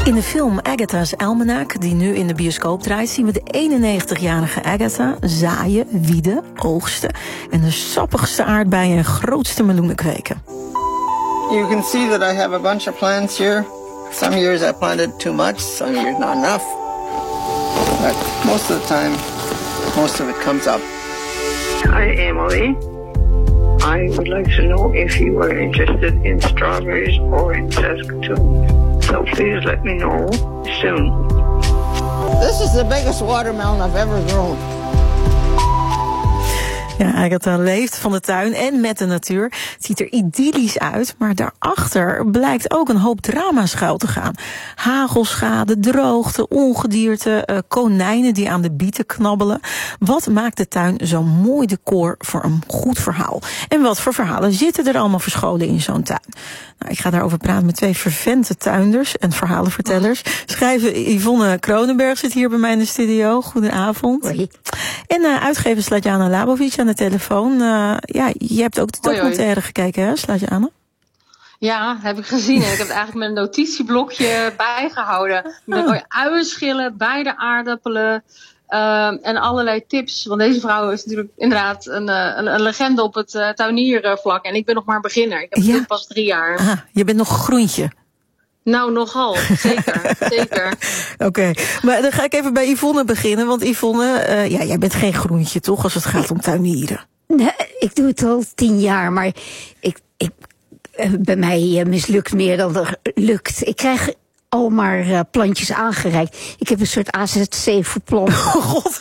In de film Agatha's Almanac, die nu in de bioscoop draait, zien we de 91-jarige Agatha zaaien, wieden, oogsten en de sappigste aardbeien en grootste meloenen kweken. You can see that I have a bunch of plants here. Some years I planted too much, some years not enough. But most of the time, most of it comes up. Hi, Emily. I would like to know if you were interested in strawberries or in Saskatoon. So please let me know soon. This is the biggest watermelon I've ever grown. Ja, Agatha leeft van de tuin en met de natuur. Het ziet er idyllisch uit, maar daarachter blijkt ook een hoop drama schuil te gaan. Hagelschade, droogte, ongedierte, konijnen die aan de bieten knabbelen. Wat maakt de tuin zo'n mooi decor voor een goed verhaal? En wat voor verhalen zitten er allemaal verscholen in zo'n tuin? Nou, ik ga daarover praten met twee vervente tuinders en verhalenvertellers. Schrijver Yvonne Kronenberg zit hier bij mij in de studio. Goedenavond. Hoi. En uitgever Slatjana Labovic aan de telefoon. Je hebt ook de documentaire gekeken, hè, Slatjana? Ja, heb ik gezien. En ik heb het eigenlijk met een notitieblokje bijgehouden. Met mooie uienschillen, beide aardappelen en allerlei tips. Want deze vrouw is natuurlijk inderdaad een legende op het tuiniervlak. En ik ben nog maar beginner. Ik heb pas 3 jaar. Ah, je bent nog een groentje. Nou, nogal. Zeker. Zeker. Oké, maar dan ga ik even bij Yvonne beginnen. Want Yvonne, jij bent geen groentje, toch, als het gaat om tuinieren? Nee, ik doe het al 10 jaar, maar bij mij mislukt meer dan er lukt. Ik krijg al maar plantjes aangereikt. Ik heb een soort AZC voor planten. Oh god.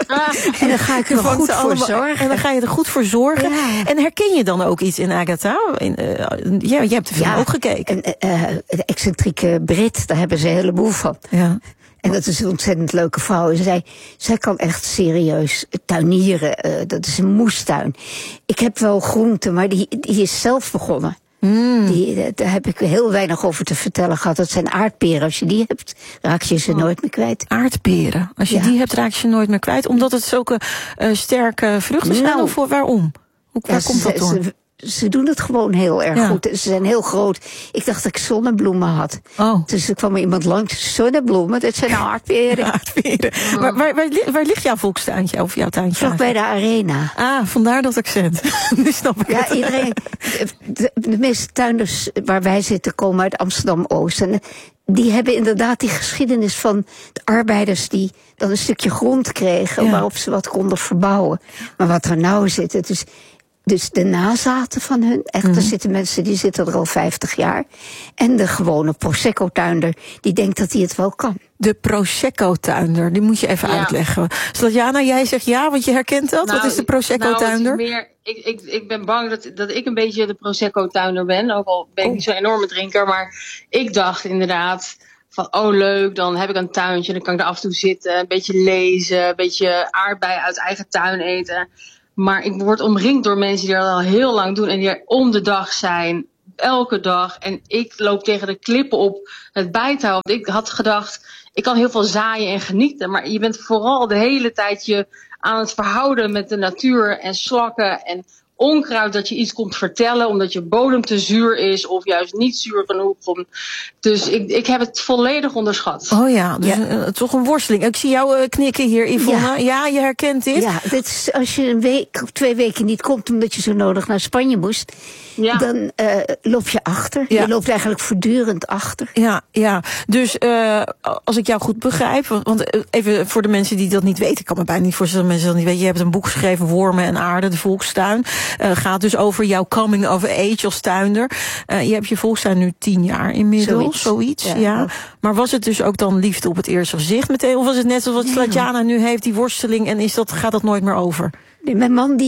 En dan ga ik er goed voor zorgen. En dan ga je er goed voor zorgen. Ja. En herken je dan ook iets in Agatha? Jij hebt de film ook gekeken. De excentrieke Brit, daar hebben ze een heleboel van. Ja. En dat is een ontzettend leuke vrouw. Zij kan echt serieus tuinieren. Dat is een moestuin. Ik heb wel groenten, maar die is zelf begonnen. Daar heb ik heel weinig over te vertellen gehad. Dat zijn aardperen. Als je die hebt, raak je ze nooit meer kwijt. Aardperen? Als je die hebt, raak je ze nooit meer kwijt? Omdat het zulke sterke vruchten zijn? Of waarom? Waar komt dat door? Ze doen het gewoon heel erg goed. Ze zijn heel groot. Ik dacht dat ik zonnebloemen had. Oh. Dus er kwam er iemand langs. Zonnebloemen, dat zijn aardperen. Aardperen. Waar ligt jouw volkstuintje of jouw tuintje? Vlak bij de arena. Ah, vandaar dat accent. Nu snap ik het. Iedereen. De meeste tuinders waar wij zitten komen uit Amsterdam-Oost. En die hebben inderdaad die geschiedenis van de arbeiders die dan een stukje grond kregen waarop ze wat konden verbouwen. Maar wat er nou zit, het is dus de nazaten van hun. Echt, er zitten mensen die zitten er al 50 jaar. En de gewone Prosecco-tuinder die denkt dat hij het wel kan. De Prosecco-tuinder, die moet je even uitleggen. Slatjana, jij zegt ja, want je herkent dat. Wat is de Prosecco-tuinder? Ik ben bang dat ik een beetje de Prosecco-tuinder ben. Ook al ben ik niet zo'n enorme drinker. Maar ik dacht inderdaad van, leuk, dan heb ik een tuintje. Dan kan ik er af en toe zitten, een beetje lezen, een beetje aardbeien uit eigen tuin eten. Maar ik word omringd door mensen die dat al heel lang doen en die er om de dag zijn, elke dag. En ik loop tegen de klippen op het bijthouden. Ik had gedacht, ik kan heel veel zaaien en genieten, maar je bent vooral de hele tijd je aan het verhouden met de natuur en slakken en onkruid dat je iets komt vertellen omdat je bodem te zuur is of juist niet zuur genoeg. Dus ik heb het volledig onderschat. Oh ja, dus toch een worsteling. Ik zie jou knikken hier, Yvonne. Ja, je herkent dit? Ja, dit is, als je een week of 2 weken niet komt omdat je zo nodig naar Spanje moest, dan loop je achter. Ja. Je loopt eigenlijk voortdurend achter. Ja. Dus als ik jou goed begrijp, want even voor de mensen die dat niet weten, ik kan me bijna niet voorstellen dat mensen dat niet weten. Je hebt een boek geschreven, Wormen en Aarde, de volkstuin. Gaat dus over jouw coming of age als tuinder. Je hebt je volkstuin nu 10 jaar inmiddels, zoiets. Ja. Maar was het dus ook dan liefde op het eerste gezicht meteen? Of was het net zoals wat Slatjana nu heeft, die worsteling, en gaat dat nooit meer over? Nee, mijn man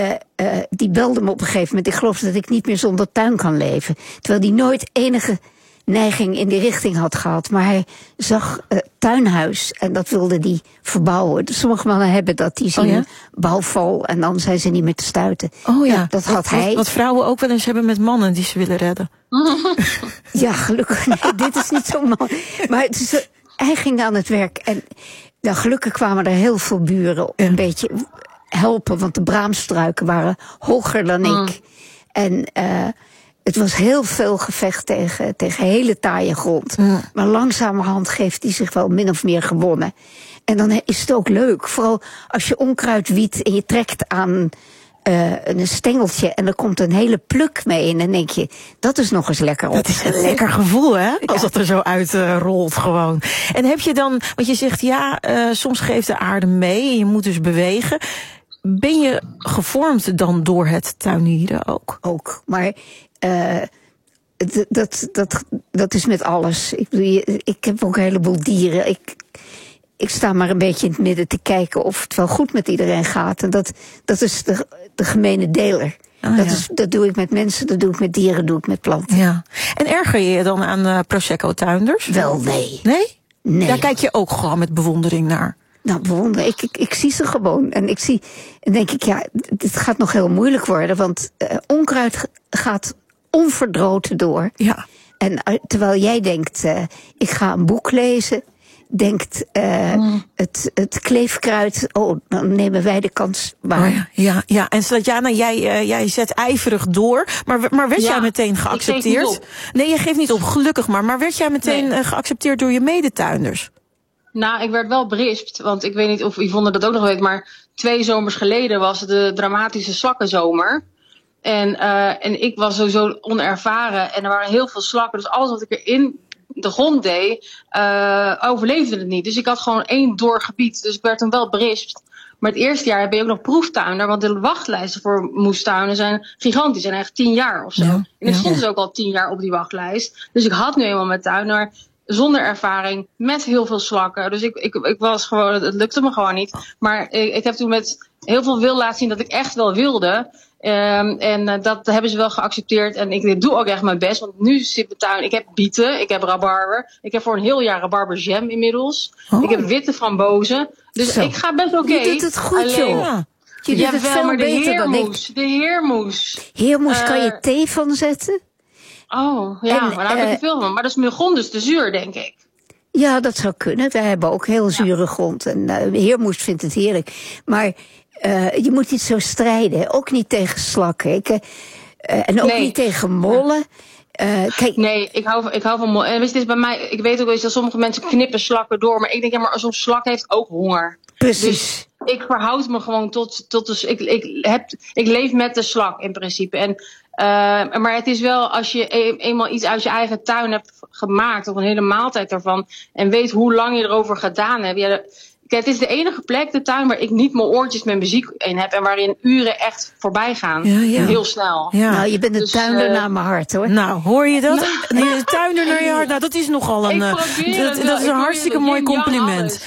die belde me op een gegeven moment. Ik geloof dat ik niet meer zonder tuin kan leven. Terwijl die nooit enige neiging in die richting had gehad. Maar hij zag tuinhuis en dat wilde hij verbouwen. Dus sommige mannen hebben dat, die zien een bouwval en dan zijn ze niet meer te stuiten. Oh ja, dat had hij. Wat vrouwen ook wel eens hebben met mannen die ze willen redden. Ja, gelukkig. Nee, dit is niet zo'n man. Maar hij ging aan het werk en gelukkig kwamen er heel veel buren een beetje helpen. Want de braamstruiken waren hoger dan ik. En Het was heel veel gevecht tegen hele taaie grond. Maar langzamerhand geeft hij zich wel min of meer gewonnen. En dan is het ook leuk. Vooral als je onkruid wiedt en je trekt aan een stengeltje en er komt een hele pluk mee. En dan denk je, dat is nog eens lekker op. Dat is een lekker gevoel, hè? Als dat er zo uitrolt gewoon. En heb je dan, want je zegt soms geeft de aarde mee en je moet dus bewegen. Ben je gevormd dan door het tuinieren ook? Ook, maar dat is met alles. Ik heb ook een heleboel dieren. Ik sta maar een beetje in het midden te kijken of het wel goed met iedereen gaat. En dat is de gemene deler. Dat doe ik met mensen, dat doe ik met dieren, doe ik met planten. Ja. En erger je dan aan Prosecco-tuinders? Wel, nee. Nee? Nee. Daar kijk je ook gewoon met bewondering naar. Nou, bewonderen. Ik zie ze gewoon. En denk ik, dit gaat nog heel moeilijk worden. Want onkruid gaat onverdroten door. Ja. En terwijl jij denkt, ik ga een boek lezen, denkt het kleefkruid, dan nemen wij de kans waar. Ja. En Slatjana, jij zet ijverig door. Maar werd jij meteen geaccepteerd? Nee, je geeft niet op, gelukkig maar. Maar werd jij meteen geaccepteerd door je medetuinders? Nou, ik werd wel berispt, want ik weet niet of Yvonne dat ook nog weet, maar 2 zomers geleden was de dramatische slakkenzomer. En ik was sowieso onervaren en er waren heel veel slakken, dus alles wat ik er in de grond deed, overleefde het niet. Dus ik had gewoon 1 doorgebied, dus ik werd toen wel berispt. Maar het eerste jaar ben je ook nog proeftuiner, want de wachtlijsten voor moestuinen zijn gigantisch, zijn echt 10 jaar of zo. En ik stond dus ook al 10 jaar op die wachtlijst. Dus ik had nu eenmaal mijn tuin, maar zonder ervaring, met heel veel slakken. Dus ik was gewoon, het lukte me gewoon niet. Maar ik heb toen met heel veel wil laten zien dat ik echt wel wilde. Dat hebben ze wel geaccepteerd. En ik doe ook echt mijn best. Want nu zit mijn tuin, ik heb bieten, ik heb rabarber. Ik heb voor een heel jaar rabarberjam inmiddels. Ik heb witte frambozen. Dus ik ga best oké. Je doet het goed, joh. Je doet het veel beter dan ik. De heermoes. Heermoes, kan je thee van zetten? Oh, ja, maar daar heb ik er veel van. Maar dat is mijn grond dus te zuur, denk ik. Ja, dat zou kunnen. Wij hebben ook heel zure grond. En Heermoes vindt het heerlijk. Maar je moet niet zo strijden. Ook niet tegen slakken. En ook niet tegen mollen. Kijk. Nee, ik hou van mollen. En weet je, het is bij mij, ik weet ook wel eens dat sommige mensen knippen slakken door. Maar ik denk, maar zo'n slak heeft ook honger. Precies. Dus ik verhoud me gewoon tot ik leef met de slak in principe. Maar het is wel, als je eenmaal iets uit je eigen tuin hebt gemaakt, of een hele maaltijd ervan, en weet hoe lang je erover gedaan hebt. Kijk, het is de enige plek, de tuin, waar ik niet mijn oortjes met muziek in heb en waarin uren echt voorbij gaan. Heel snel. Ja. Nou, je bent een tuinder naar mijn hart, hoor. Nou, hoor je dat? Een tuinder naar je hart. Nou, dat is nogal een dat is een hartstikke mooi compliment.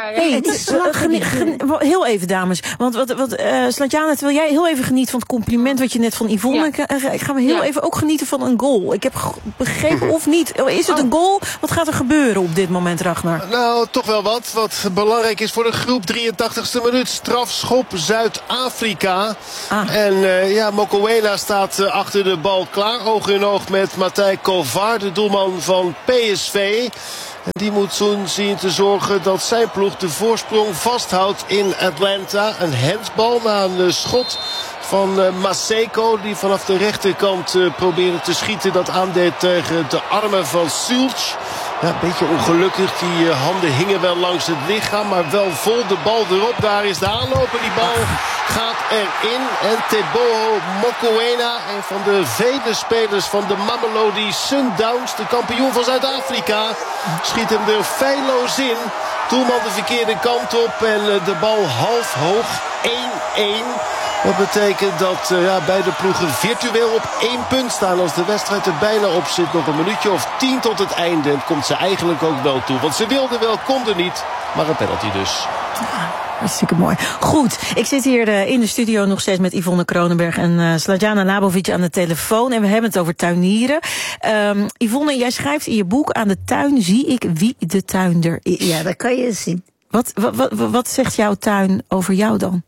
Heel even, dames. Want Slatjana, terwijl jij heel even geniet van het compliment wat je net van Yvonne gaan we heel even ook genieten van een goal. Ik heb begrepen of niet. Is het een goal? Wat gaat er gebeuren op dit moment, Ragnar? Nou, toch wel wat belangrijk is voor de groep. 83e minuut, strafschop Zuid-Afrika. En Mokoena staat achter de bal klaar. Oog in oog met Matthij Kovar, de doelman van PSV. Die moet toen zien te zorgen dat zijn ploeg de voorsprong vasthoudt in Atlanta. Een handbal na een schot van Maseko, die vanaf de rechterkant probeerde te schieten. Dat aandeed tegen de armen van Sulc. Ja, een beetje ongelukkig. Die handen hingen wel langs het lichaam, maar wel vol de bal erop. Daar is de aanloper. Die bal gaat erin. En Teboho Mokoena, een van de vele spelers van de Mamelodi Sundowns, de kampioen van Zuid-Afrika, schiet hem er feilloos in. Doelman de verkeerde kant op en de bal half hoog. 1-1. Dat betekent dat beide ploegen virtueel op 1 punt staan. Als de wedstrijd er bijna op zit, nog een minuutje of 10 tot het einde. En komt ze eigenlijk ook wel toe. Want ze wilden wel, konden niet. Maar een penalty dus. Hartstikke mooi. Goed, ik zit hier in de studio nog steeds met Yvonne Kronenberg en Slatjana Nabovic aan de telefoon. En we hebben het over tuinieren. Yvonne, jij schrijft in je boek: aan de tuin zie ik wie de tuinder is. Ja, dat kan je zien. Wat zegt jouw tuin over jou dan?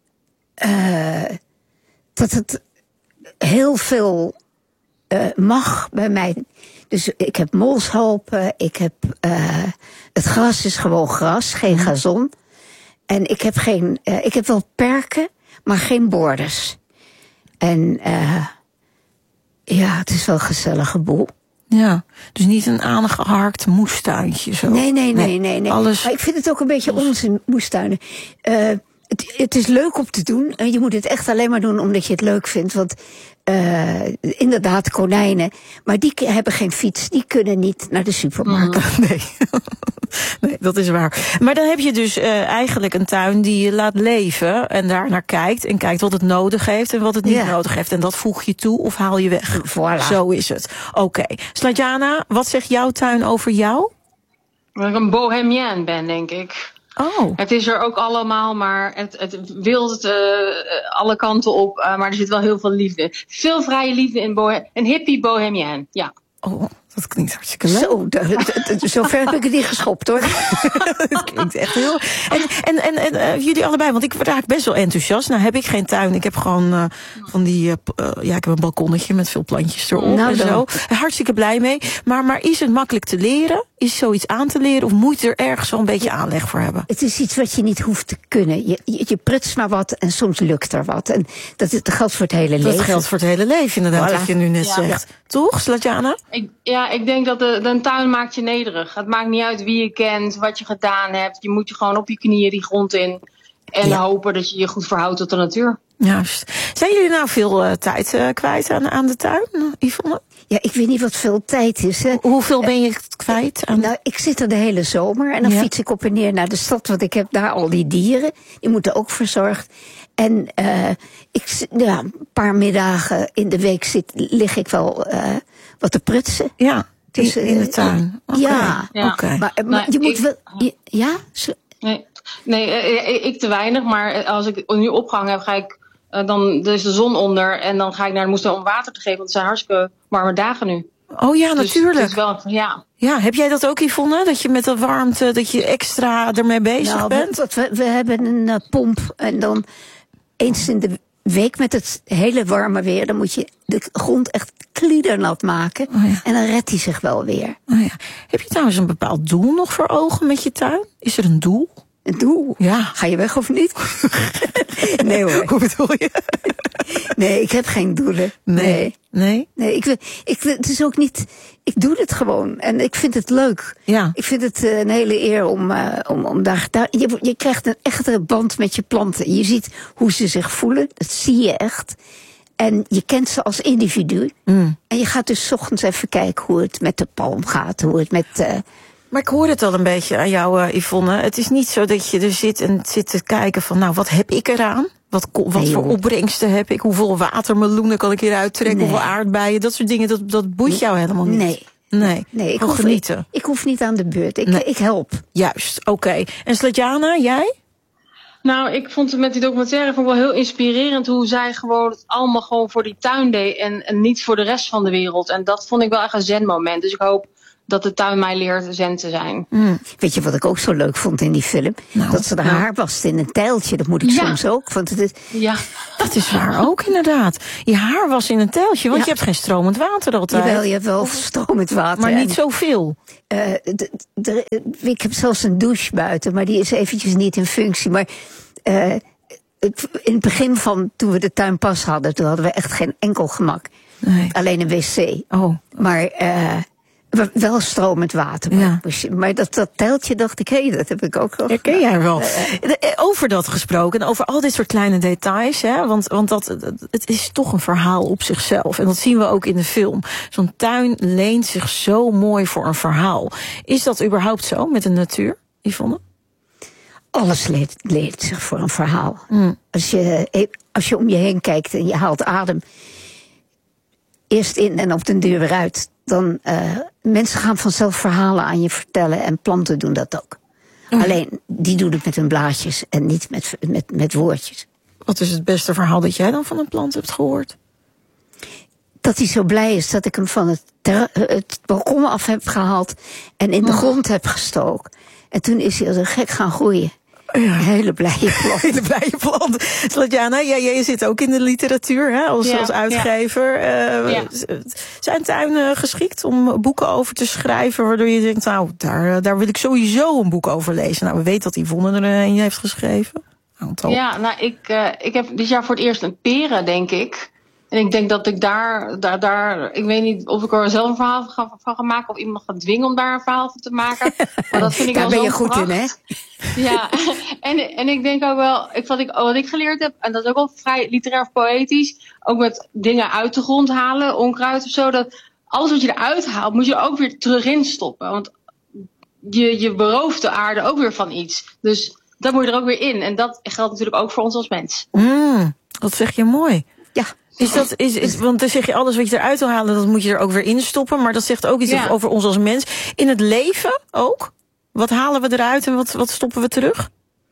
Dat het heel veel mag bij mij. Dus ik heb molshopen, het gras is gewoon gras, geen gazon. En ik heb wel perken, maar geen borders. En Ja, het is wel een gezellige boel. Ja, dus niet een aangeharkt moestuintje zo. Nee. Alles... Maar ik vind het ook een beetje onzin, moestuinen. Het is leuk om te doen. Je moet het echt alleen maar doen omdat je het leuk vindt. Want inderdaad, konijnen. Maar die hebben geen fiets. Die kunnen niet naar de supermarkt. Nee. Nee, dat is waar. Maar dan heb je dus eigenlijk een tuin die je laat leven. En daar naar kijkt. En kijkt wat het nodig heeft en wat het niet nodig heeft. En dat voeg je toe of haal je weg. Voilà. Zo is het. Oké. Sladjana, wat zegt jouw tuin over jou? Dat ik een bohemian ben, denk ik. Oh. Het is er ook allemaal, maar het wilt alle kanten op. Maar er zit wel heel veel liefde. Veel vrije liefde in een hippie bohemian, ja. Oh, dat klinkt hartstikke leuk. Zo, zover heb ik het niet geschopt, hoor. Dat klinkt echt heel... En jullie allebei, want ik word eigenlijk best wel enthousiast. Nou heb ik geen tuin, ik heb gewoon van die... ik heb een balkonnetje met veel plantjes erop en zo. Hartstikke blij mee. Maar is het makkelijk te leren? Is zoiets aan te leren? Of moet je er ergens wel een beetje aanleg voor hebben? Het is iets wat je niet hoeft te kunnen. Je prutst maar wat en soms lukt er wat. En dat geldt voor het hele leven. Dat geldt voor het hele leven, inderdaad, wat je nu net zegt. Ja. Toch, Sladjana? Ik denk dat een tuin maakt je nederig. Het maakt niet uit wie je kent, wat je gedaan hebt. Je moet je gewoon op je knieën die grond in. En hopen dat je je goed verhoudt tot de natuur. Juist. Zijn jullie nou veel tijd kwijt aan de tuin, Yvonne? Ja, ik weet niet wat veel tijd is. Hè. Hoeveel ben je kwijt? Nou, ik zit er de hele zomer en dan fiets ik op en neer naar de stad. Want ik heb daar al die dieren. Die moeten ook verzorgd. En een paar middagen in de week lig ik wel wat te prutsen. Ja, dus, in de tuin. Okay. Ja, okay. Maar je moet wel... Ja? Nee, ik te weinig. Maar als ik nu opgang heb, ga ik... dan is de zon onder en dan ga ik naar de moestuin om water te geven. Want het zijn hartstikke warme dagen nu. Oh ja, dus natuurlijk. Het is wel, Ja, heb jij dat ook, Yvonne? Dat je met de warmte, dat je extra ermee bezig bent? We hebben een pomp en dan eens in de week met het hele warme weer... dan moet je de grond echt kliedernat maken. Oh ja. En dan redt hij zich wel weer. Oh ja. Heb je trouwens een bepaald doel nog voor ogen met je tuin? Is er een doel? Een doel? Ja. Ga je weg of niet? Nee hoor. Hoe bedoel je? Nee, ik heb geen doelen. Nee? Het is ook niet... Ik doe het gewoon. En ik vind het leuk. Ja. Ik vind het een hele eer om daar... Je krijgt een echte band met je planten. Je ziet hoe ze zich voelen. Dat zie je echt. En je kent ze als individu. En je gaat dus 's ochtends even kijken hoe het met de palm gaat. Hoe het met... Maar ik hoor het al een beetje aan jou, Yvonne. Het is niet zo dat je er zit te kijken van... nou, wat heb ik eraan? Wat voor opbrengsten heb ik? Hoeveel watermeloenen kan ik hieruit trekken? Nee. Hoeveel aardbeien? Dat soort dingen, dat boeit jou helemaal niet. Nee, ik hoef niet aan de beurt. Ik help. Juist, oké. En Sladjana, jij? Nou, ik vond het met die documentaire wel heel inspirerend... hoe zij gewoon het allemaal gewoon voor die tuin deed... en niet voor de rest van de wereld. En dat vond ik wel echt een zenmoment. Dus ik hoop... dat de tuin mij leert zen te zijn. Weet je wat ik ook zo leuk vond in die film? Nou, dat ze haar wast in een tijltje. Dat moet ik soms ook. Want het is... Ja, dat is waar ook inderdaad. Je haar was in een tijltje, want je hebt geen stromend water altijd. Jawel, je hebt wel stromend water. Maar niet zoveel. Ik heb zelfs een douche buiten, maar die is eventjes niet in functie. Maar in het begin van toen we de tuin pas hadden... toen hadden we echt geen enkel gemak. Nee. Alleen een wc. Oh. Maar... wel stromend water. Ja. Maar dat tijltje dacht ik, dat heb ik ook al. Herken jij wel. Over dat gesproken, en over al dit soort kleine details. Hè, want het is toch een verhaal op zichzelf. En dat zien we ook in de film. Zo'n tuin leent zich zo mooi voor een verhaal. Is dat überhaupt zo met de natuur, Yvonne? Alles leent zich voor een verhaal. Als je om je heen kijkt en je haalt adem... eerst in en op den duur weer uit... dan mensen gaan vanzelf verhalen aan je vertellen en planten doen dat ook. Alleen, die doen het met hun blaadjes en niet met woordjes. Wat is het beste verhaal dat jij dan van een plant hebt gehoord? Dat hij zo blij is dat ik hem van het balkon af heb gehaald en in de grond heb gestoken. En toen is hij als een gek gaan groeien. Ja. Een hele blije plant. Hele blije plant. Sladjana, jij zit ook in de literatuur hè, als uitgever. Zijn tuinen geschikt om boeken over te schrijven... waardoor je denkt, nou, daar wil ik sowieso een boek over lezen. Nou, we weten dat Yvonne er een heeft geschreven. Aantal. Ja, nou, ik heb dit jaar voor het eerst een peren, denk ik. En ik denk dat ik daar ik weet niet of ik er zelf een verhaal van ga maken of iemand ga dwingen om daar een verhaal van te maken. Maar dat vind ik daar wel ben je zo goed in, hè? Ja, en ik denk ook wel, wat ik geleerd heb, en dat is ook wel vrij literair of poëtisch, ook met dingen uit de grond halen, onkruid of zo, dat alles wat je eruit haalt, moet je er ook weer terug in stoppen. Want je berooft de aarde ook weer van iets. Dus dat moet je er ook weer in. En dat geldt natuurlijk ook voor ons als mens. Dat zeg je mooi. Ja. Want dan zeg je alles wat je eruit wil halen, dat moet je er ook weer in stoppen. Maar dat zegt ook iets over ons als mens. In het leven ook? Wat halen we eruit en wat stoppen we terug?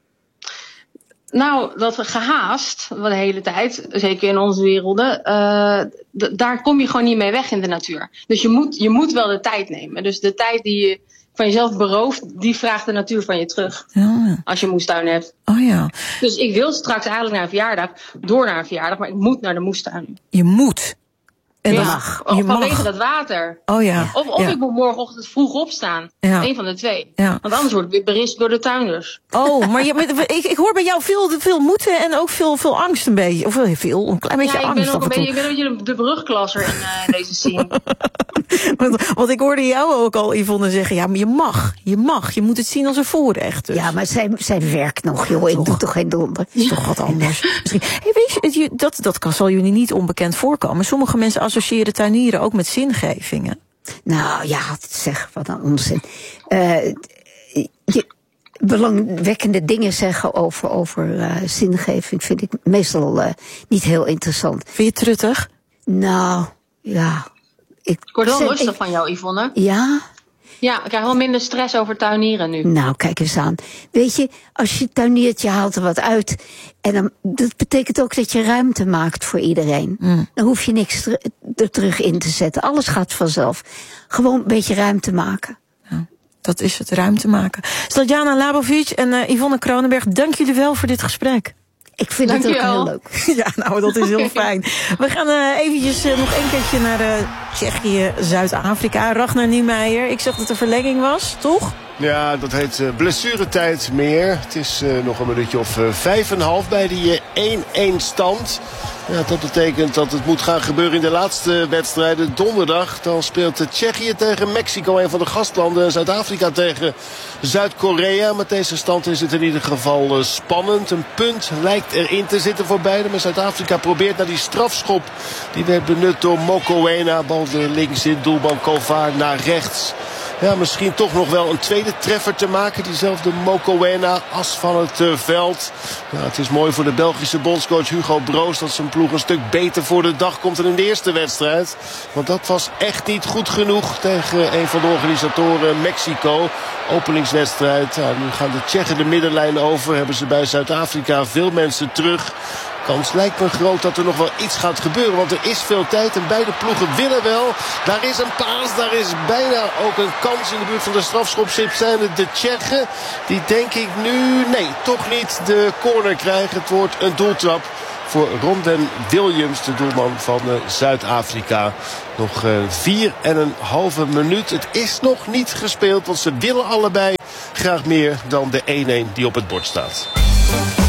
Nou, dat gehaast, de hele tijd, zeker in onze werelden, daar kom je gewoon niet mee weg in de natuur. Dus je moet wel de tijd nemen. Dus de tijd die je van jezelf berooft, die vraagt de natuur van je terug. Ja. Als je een moestuin hebt. Oh ja. Dus ik wil straks eigenlijk naar een verjaardag, naar een verjaardag, maar ik moet naar de moestuin. Je moet. En ja, mag. Vanwege dat water. Oh ja. Of ik moet morgenochtend vroeg opstaan. Ja. Eén van de twee. Ja. Want anders word ik weer berispt door de tuinders. Oh, maar ik hoor bij jou veel moeten en ook veel angst een beetje. Of een klein beetje angst. Ik ben een beetje de brugklasser in deze scene. Want ik hoorde jou ook al, Yvonne, zeggen, ja, maar je mag. Je moet het zien als een voorrecht. Dus. Ja, maar zij werkt nog, joh. Ik doe toch geen donder. Is toch wat anders. Misschien. Hey, weet je, dat zal jullie niet onbekend voorkomen. Sommige mensen associëren tuinieren ook met zingevingen. Nou ja, zeg, wat een onzin. Belangwekkende dingen zeggen over zingeving vind ik meestal niet heel interessant. Vind je het truttig? Nou, ja. Ik word wel rustig van jou, Yvonne. Ja? Ja, ik krijg wel minder stress over tuinieren nu. Nou, kijk eens aan. Weet je, als je tuiniert, je haalt er wat uit. En dat betekent ook dat je ruimte maakt voor iedereen. Dan hoef je niks er terug in te zetten. Alles gaat vanzelf. Gewoon een beetje ruimte maken. Ja, dat is het, ruimte maken. Sladjana Labovic en Yvonne Kronenberg, dank jullie wel voor dit gesprek. Ik vind het ook heel leuk. Ja, nou, dat is heel fijn. We gaan eventjes nog een keertje naar Tsjechië, Zuid-Afrika. Ragnar Niemeyer, ik zag dat er verlenging was, toch? Ja, dat heet blessuretijd meer. Het is nog een minuutje of 5,5 bij die 1-1 stand. Ja, dat betekent dat het moet gaan gebeuren in de laatste wedstrijden. Donderdag dan speelt Tsjechië tegen Mexico, een van de gastlanden. En Zuid-Afrika tegen Zuid-Korea. Met deze stand is het in ieder geval spannend. Een punt lijkt erin te zitten voor beiden. Maar Zuid-Afrika probeert naar die strafschop. Die werd benut door Mokoena. Bal links in doelman Kovar naar rechts. Ja, misschien toch nog wel een tweede treffer te maken. Diezelfde Mokoena, as van het veld. Ja, het is mooi voor de Belgische bondscoach Hugo Broos dat zijn ploeg een stuk beter voor de dag komt dan in de eerste wedstrijd. Want dat was echt niet goed genoeg tegen een van de organisatoren Mexico. Openingswedstrijd. Ja, nu gaan de Tsjechen de middenlijn over. Hebben ze bij Zuid-Afrika veel mensen terug. Kans lijkt me groot dat er nog wel iets gaat gebeuren. Want er is veel tijd en beide ploegen willen wel. Daar is een paas, daar is bijna ook een kans in de buurt van de strafschopstip. Zijn het de Tsjechen die denk ik nu, nee, toch niet de corner krijgen. Het wordt een doeltrap voor Ronden Williams, de doelman van Zuid-Afrika. Nog 4,5 minuut. Het is nog niet gespeeld, want ze willen allebei graag meer dan de 1-1 die op het bord staat.